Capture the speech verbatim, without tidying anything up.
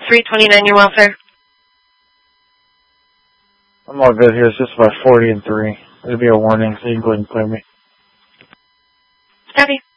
three twenty-nine, your welfare. I'm all good here. It's just about forty and three. It'll be a warning, so you can go ahead and clear me. Copy.